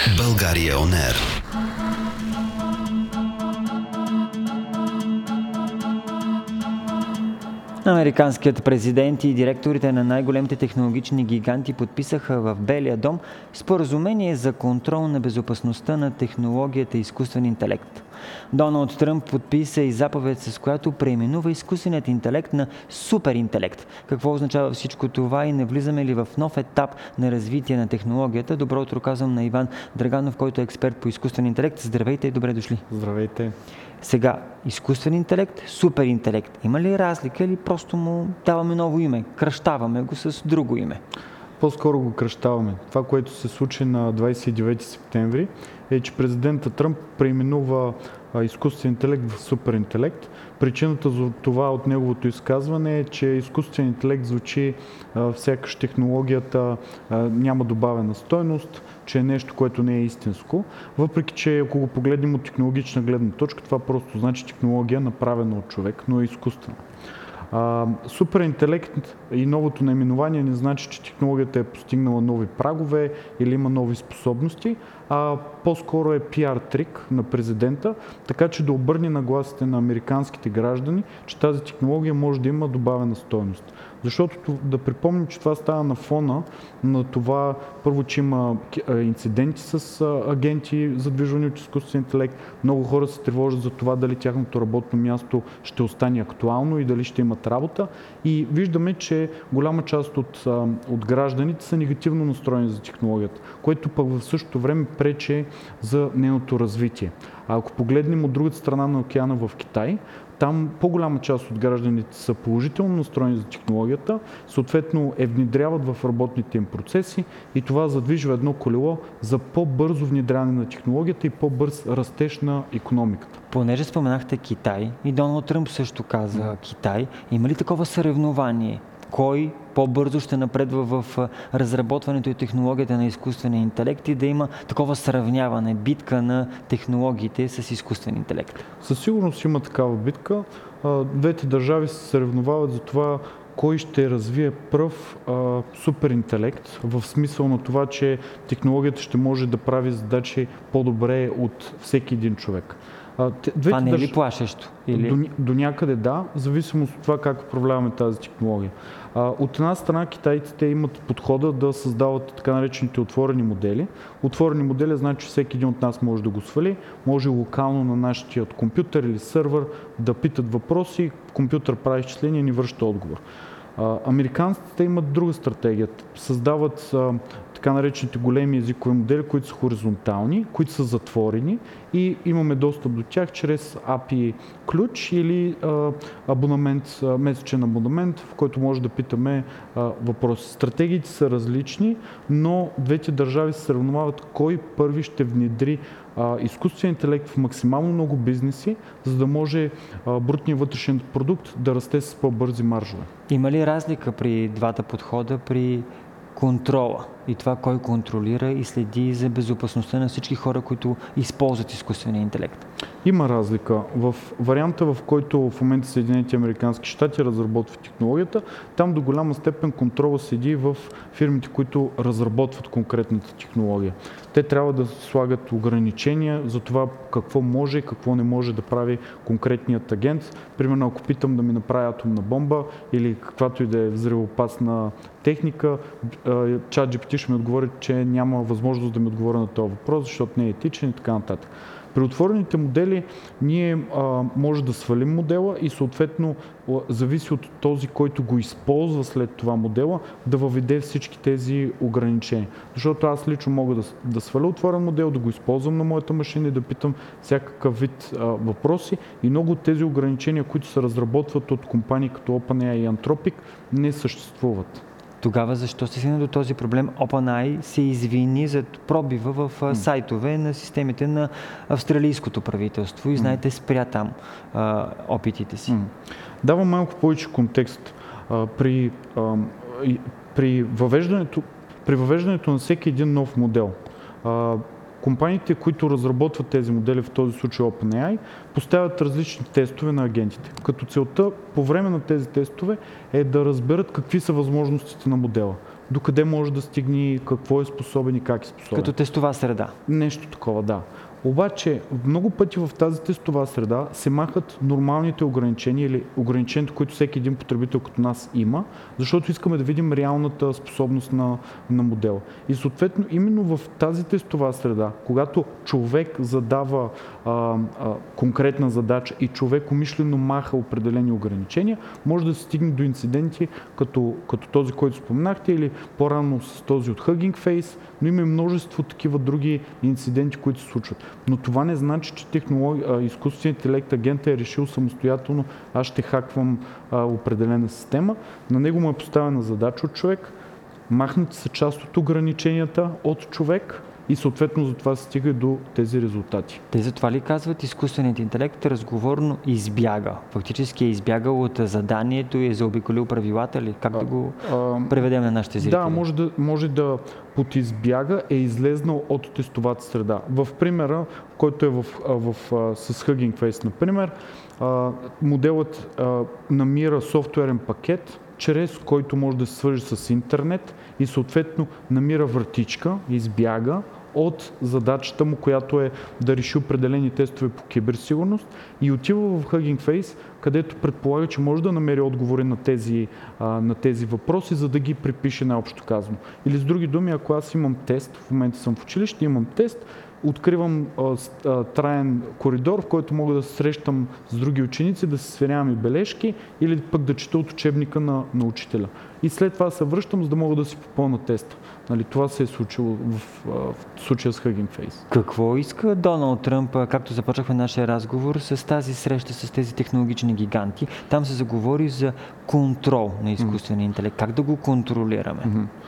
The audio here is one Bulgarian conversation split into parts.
България Он Ер. Американският президент и директорите на най-големите технологични гиганти подписаха в Белия дом споразумение за контрол на безопасността на технологията и изкуствен интелект. Доналд Тръмп подписа и заповед, с която преименува изкуственият интелект на суперинтелект. Какво означава всичко това и не влизаме ли в нов етап на развитие на технологията? Добро утро казвам на Иван Драганов, който е експерт по изкуствен интелект. Здравейте и добре дошли. Здравейте. Сега, изкуствен интелект, суперинтелект. Има ли разлика или просто му даваме ново име? Кръщаваме го с друго име? По-скоро го кръщаваме. Това, което се случи на 29 септември, е, че президента Тръмп преименува изкуствен интелект в суперинтелект. Причината за това от неговото изказване е, че изкуствен интелект звучи сякаш технологията няма добавена стойност, че е нещо, което не е истинско. Въпреки че ако го погледнем от технологична гледна точка, това просто значи технология, направена от човек, но е изкуствена. Суперинтелект и новото наименование не значи, че технологията е постигнала нови прагове или има нови способности, а по-скоро е пиар трик на президента, така че да обърне нагласите на американските граждани, че тази технология може да има добавена стойност. Защото да припомним, че това става на фона на това, първо, че има инциденти с агенти, задвижвани от изкуствен интелект. Много хора се тревожат за това дали тяхното работно място ще остане актуално и дали ще имат работа. И виждаме, че голяма част от гражданите са негативно настроени за технологията, което пък в същото време пречи за нейното развитие. А ако погледнем от другата страна на океана в Китай, там по-голяма част от гражданите са положително настроени за технологията, съответно внедряват в работните им процеси и това задвижва едно колело за по-бързо внедряване на технологията и по-бърз растеж на икономиката. Понеже споменахте Китай и Доналд Тръмп също каза Китай, има ли такова съревнование? Кой по-бързо ще напредва в разработването и технологията на изкуствения интелект и да има такова сравняване, битка на технологиите с изкуствен интелект? Със сигурност има такава битка. Двете държави се съревновават за това кой ще развие пръв суперинтелект, в смисъл на това, че технологията ще може да прави задачи по-добре от всеки един човек. Това не е ли плашещо? Или? До някъде да, в зависимост от това как управляваме тази технология. От една страна китайците имат подхода да създават така наречените отворени модели. Отворени модели значи, че всеки един от нас може да го свали, може локално на нашия компютър или сървър да питат въпроси, компютър прави изчисление и ни връща отговор. Американците имат друга стратегия. Създават така наречените големи езикови модели, които са хоризонтални, които са затворени и имаме достъп до тях чрез API ключ или месечен абонамент, в който може да питаме въпроси. Стратегиите са различни, но двете държави се сравняват кой първи ще внедри изкуствен интелект в максимално много бизнеси, за да може брутният вътрешен продукт да расте с по-бързи маржове. Има ли разлика при двата подхода при контрола и това кой контролира и следи за безопасността на всички хора, които използват изкуствения интелект? Има разлика. В варианта, в който в момента Съединените американски щати разработват технологията, там до голяма степен контрола седи в фирмите, които разработват конкретната технология. Те трябва да слагат ограничения за това какво може и какво не може да прави конкретният агент. Примерно, ако питам да ми направи атомна бомба или каквато и да е взривоопасна техника, ChatGPT ще ми отговори, че няма възможност да ми отговоря на този въпрос, защото не е етичен и така нататък. При отворените модели ние може да свалим модела и съответно зависи от този, който го използва след това модела, да въведе всички тези ограничения. Защото аз лично мога да сваля отворен модел, да го използвам на моята машина и да питам всякакъв вид въпроси и много от тези ограничения, които се разработват от компании като OpenAI и Anthropic, не съществуват. Тогава защо се стигна до този проблем? OpenAI се извини за пробива в сайтове на системите на австралийското правителство и знаете, спря там опитите си. Давам малко повече контекст. При въвеждането на всеки един нов модел, компаниите, които разработват тези модели, в този случай OpenAI, поставят различни тестове на агентите. Като целта по време на тези тестове е да разберат какви са възможностите на модела. докъде може да стигне, какво е способен и как е способен. Като тестова среда. Нещо такова, да. Обаче, много пъти в тази тестова среда се махат нормалните ограничения или ограниченията, които всеки един потребител като нас има, защото искаме да видим реалната способност на модела. И съответно, именно в тази тестова среда, когато човек задава конкретна задача и човек умишлено маха определени ограничения, може да се стигне до инциденти като този, който споменахте, или по-рано с този от Hugging Face, но има и множество такива други инциденти, които се случват. Но това не значи, че изкуственият интелект агент е решил самостоятелно, аз ще хаквам определена система. На него му е поставена задача от човек, махнати са част от ограниченията от човек и съответно за това се стига до тези резултати. Те затова ли казват, изкуственият интелект разговорно избяга? Фактически е избягал от заданието и е заобиколил правилата ли? Как да го преведем на нашите зрители? Да, може да подизбяга е излезнал от тестовата среда. В примера, който е с Hugging Face, например, моделът намира софтуерен пакет, чрез който може да се свържи с интернет и съответно намира вратичка, избяга от задачата му, която е да реши определени тестове по киберсигурност и отива в Hugging Face, където предполага, че може да намери отговори на тези въпроси, за да ги припише най-общо казано. Или с други думи, ако аз имам тест, в момента съм в училище, имам тест, откривам траен коридор, в който мога да се срещам с други ученици, да се сверявам и бележки или пък да чета от учебника на учителя. И след това се връщам, за да мога да си попълна теста. Нали, това се е случило в случая с Hugging Face. Какво иска Доналд Тръмп, както започнахме нашия разговор, с тази среща с тези технологични гиганти? Там се заговори за контрол на изкуствения интелект. Как да го контролираме?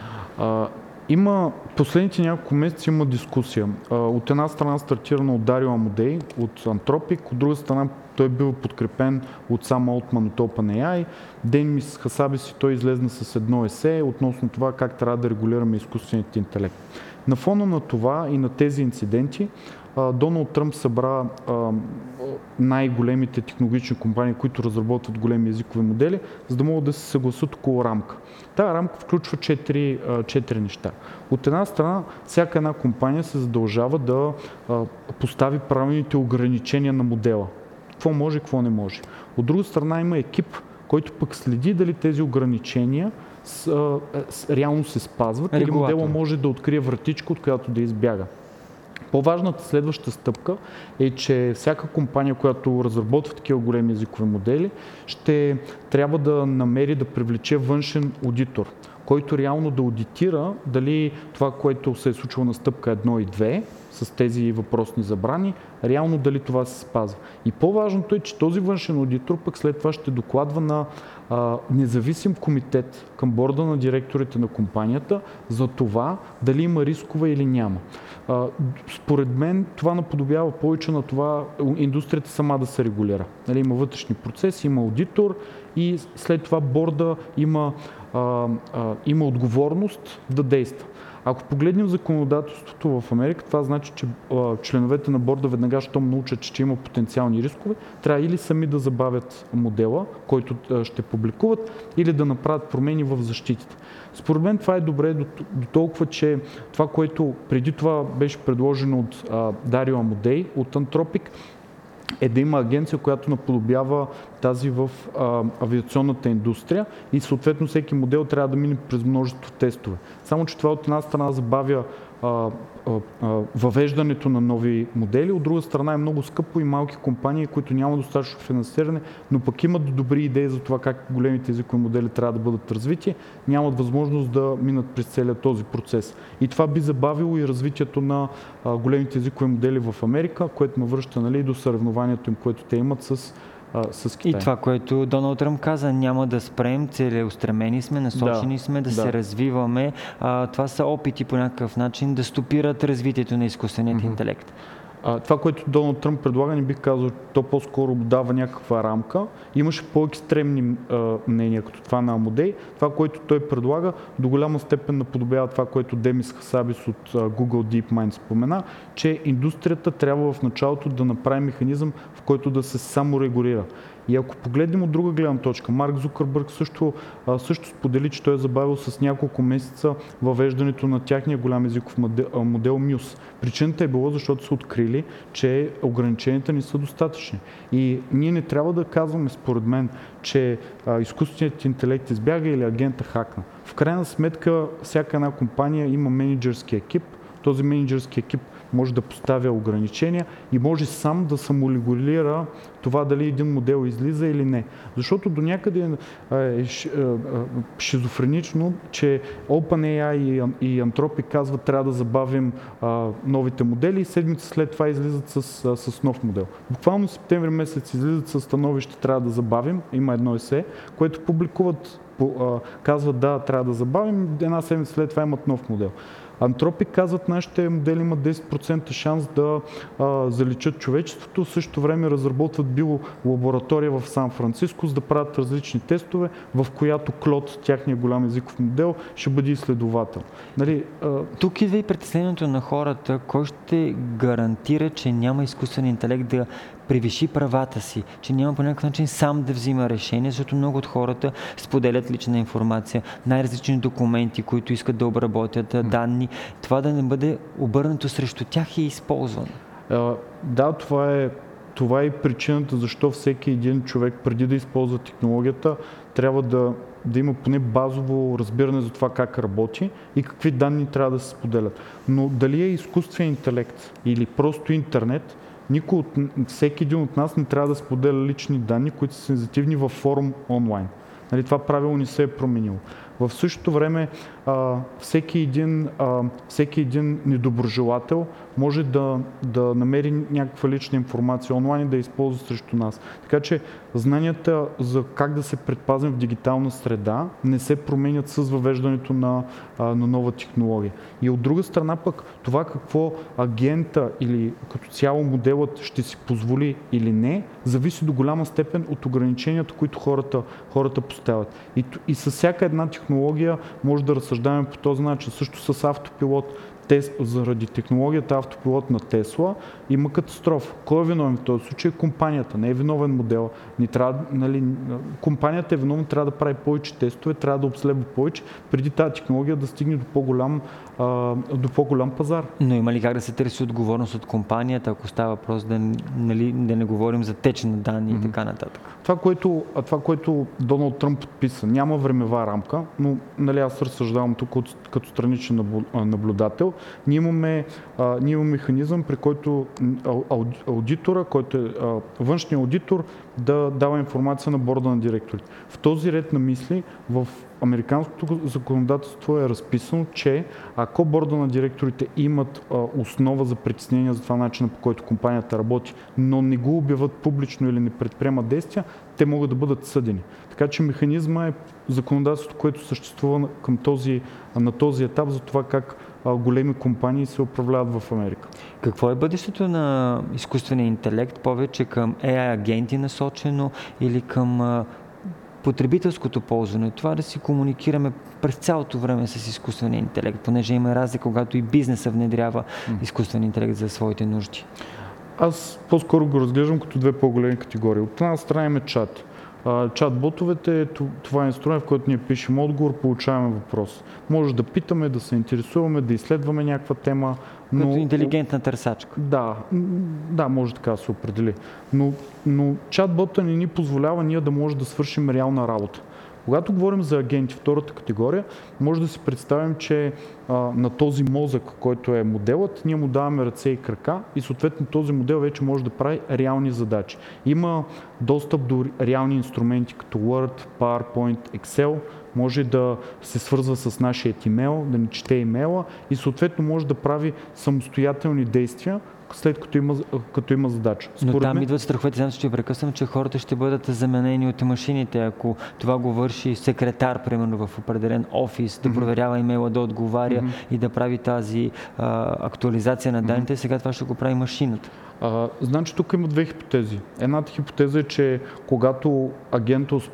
Има последните няколко месеца има дискусия. От една страна стартирана от Дарио Амодей, от Anthropic, от друга страна той е бил подкрепен от Сам Олтман от OpenAI. Денис Хасабис той излезна с едно есе относно това как трябва да регулираме изкуственият интелект. На фона на това и на тези инциденти Доналд Тръмп събра най-големите технологични компании, които разработват големи езикови модели, за да могат да се съгласат около рамка. Тая рамка включва 4 неща. От една страна, всяка една компания се задължава да постави правилните ограничения на модела. Какво може, какво не може. От друга страна има екип, който пък следи дали тези ограничения реално се спазват или модела може да открие вратичка, от която да избяга. По-важната следваща стъпка е, че всяка компания, която разработва такива големи езикови модели, ще трябва да намери да привлече външен одитор, който реално да одитира дали това, което се е случило на стъпка 1 и 2, с тези въпросни забрани, реално дали това се спазва. И по-важното е, че този външен аудитор пък след това ще докладва на независим комитет към борда на директорите на компанията за това дали има рискове или няма. Според мен това наподобява повече на това индустрията сама да се регулира. Нали, има вътрешни процеси, има аудитор и след това борда има отговорност да действа. Ако погледнем законодателството в Америка, това значи, че членовете на борда веднага, щом научат, че има потенциални рискове, трябва или сами да забавят модела, който ще публикуват, или да направят промени в защитите. Според мен това е добре до толкова, че това, което преди това беше предложено от Дарио Амодей, от Anthropic, е да има агенция, която наподобява тази в авиационната индустрия и съответно всеки модел трябва да мине през множество тестове. Само че това от една страна забавя въвеждането на нови модели, от друга страна е много скъпо и малки компании, които нямат достатъчно финансиране, но пък имат добри идеи за това как големите езикови модели трябва да бъдат развити, нямат възможност да минат през целият този процес. И това би забавило и развитието на големите езикови модели в Америка, което ме връща, нали, до съревнованието им, което те имат с Китай. И това, което Доналд Тръмп каза, няма да спрем, целеустремени сме, насочени сме да се развиваме. Това са опити по някакъв начин да стопират развитието на изкуственият интелект. Това, което Доналд Тръмп предлага, не бих казал, то по-скоро дава някаква рамка. Имаше по-екстремни мнения, като това на Амодей. Това, което той предлага, до голяма степен наподобява това, което Демис Хасабис от Google DeepMind спомена, че индустрията трябва в началото да направи механизъм, в който да се саморегулира. И ако погледнем от друга гледна точка, Марк Зукърбърг също сподели, че той е забавил с няколко месеца въвеждането на тяхния голям езиков модел Muse. Причината е било, защото са открили, че ограниченията не са достатъчни. И ние не трябва да казваме, според мен, че изкуственият интелект избяга или агента хакна. В крайна сметка, всяка една компания има мениджърски екип. Този мениджърски екип може да поставя ограничения и може сам да саморегулира това дали един модел излиза или не. Защото до някъде е шизофренично, че OpenAI и Anthropic казват, трябва да забавим новите модели и седмица след това излизат с нов модел. Буквално септември месец излизат със становище, трябва да забавим, има едно есе, което публикуват, казват да, трябва да забавим, една седмица след това имат нов модел. Антропик казват, нашите модели имат 10% шанс да заличат човечеството, в същото време разработват биолаборатория в Сан-Франциско, за да правят различни тестове, в която Клод, тяхния голям езиков модел, ще бъде изследовател. Нали, Тук идва и притеснението на хората, кой ще гарантира, че няма изкуствен интелект да превиши правата си, че няма по някакъв начин сам да взима решение, защото много от хората споделят лична информация, най-различни документи, които искат да обработят, данни, това да не бъде обърнато срещу тях и използвано. Да, това е причината, защо всеки един човек, преди да използва технологията, трябва да има поне базово разбиране за това как работи и какви данни трябва да се споделят. Но дали е изкуствен интелект или просто интернет, всеки един от нас не трябва да споделя лични данни, които са сензитивни във форум онлайн. Нали, това правило не се е променило. В същото време всеки един недоброжелател може да намери някаква лична информация онлайн и да я използва срещу нас. Така че знанията за как да се предпазим в дигитална среда не се променят с въвеждането на нова технология. И от друга страна пък това какво агента или като цяло моделът ще си позволи или не, зависи до голяма степен от ограниченията, които хората поставят. И с всяка една технология може да разсъждаваме по този начин. Също с автопилот. Заради технологията автопилот на Тесла има катастрофа. Кой е виновен в този случай? Компанията. Не е виновен модел. Компанията е виновна, трябва да прави повече тестове, трябва да обследва повече, преди тази технология да стигне до по-голям пазар. Но има ли как да се търси отговорност от компанията, ако става въпрос да не говорим за теч на данни и така нататък? Това, което Доналд Тръмп подписа, няма времева рамка, но аз разсъждавам тук като страничен наблюдател. Ние имаме механизъм, при който аудитора, който е външния аудитор, да дава информация на борда на директорите. В този ред на мисли в американското законодателство е разписано, че ако борда на директорите имат основа за притеснение за това начина, по който компанията работи, но не го обявят публично или не предприемат действия, те могат да бъдат съдени. Така че механизма е законодателството, което съществува на този етап за това как големи компании се управляват в Америка. Какво е бъдещето на изкуствения интелект? Повече към AI агенти насочено или към потребителското ползване? Това да си комуникираме през цялото време с изкуствения интелект, понеже има разлика, когато и бизнеса внедрява изкуствен интелект за своите нужди. Аз по-скоро го разглеждам като две по-големи категории. От една страна имаме чат. Чат-ботовете, това е инструмент, в който ние пишем отговор, получаваме въпрос. Може да питаме, да се интересуваме, да изследваме някаква тема. Като интелигентна търсачка. Да, може така да се определи. Но чат-бота не ни позволява ние да може да свършим реална работа. Когато говорим за агенти, втората категория, може да си представим, че на този мозък, който е моделът, ние му даваме ръце и крака и съответно този модел вече може да прави реални задачи. Има достъп до реални инструменти като Word, PowerPoint, Excel, може да се свързва с нашия имейл, да ни чете имейла и съответно може да прави самостоятелни действия, след като има задача. Но там идват страховете, знам, че прекъсвам, че хората ще бъдат заменени от машините, ако това го върши секретар, примерно в определен офис, да проверява имейла, да отговаря и да прави тази актуализация на данните, сега това ще го прави машината. Значи тук има две хипотези. Едната хипотеза е, че когато агентът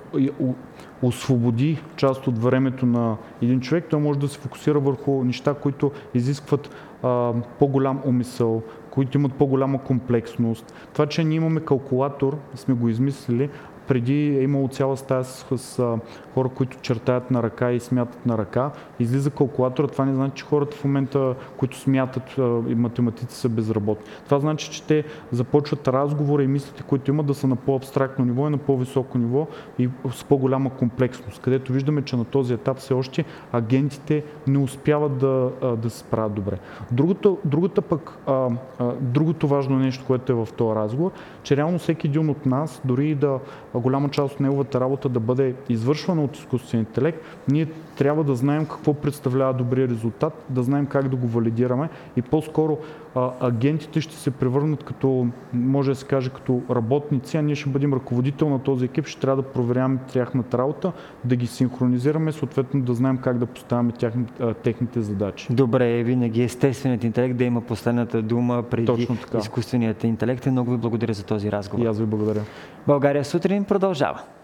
освободи част от времето на един човек, той може да се фокусира върху неща, които изискват по-голям умисъл, които имат по-голяма комплексност. Това, че ние имаме калкулатор, сме го измислили, преди е имало цяла стая с хора, които чертаят на ръка и смятат на ръка. Излиза калкулатора, това не значи, че хората в момента, които смятат и математици, са безработни. Това значи, че те започват разговори и мислите, които имат, да са на по-абстрактно ниво и на по-високо ниво и с по-голяма комплексност, където виждаме, че на този етап все още агентите не успяват да се справят добре. Другото важно нещо, което е в този разговор, че реално всеки един от нас, дори и голяма част от неговата работа да бъде извършвана от изкуствен интелект, ние трябва да знаем какво представлява добрия резултат, да знаем как да го валидираме и по-скоро агентите ще се превърнат като, може да се каже, като работници, а ние ще бъдем ръководител на този екип, ще трябва да проверяваме тяхната работа, да ги синхронизираме, съответно да знаем как да поставяме техните задачи. Добре, винаги естественият интелект да има последната дума преди изкуственият интелект. Много ви благодаря за този разговор. И аз ви благодаря. България сутрин продължава.